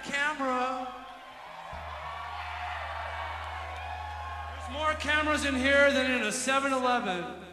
camera. There's more cameras in here than in a 7-Eleven.